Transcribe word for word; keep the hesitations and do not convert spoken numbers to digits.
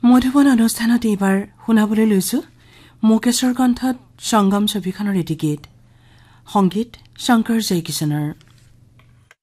মধুবন অনুষ্ঠানত এইবাৰ শুনাবলৈ লৈছো মুকেশৰ কণ্ঠত সংগম ছবিখনৰ এটি গীত সংগীত শংকৰ জয়কিশনৰ।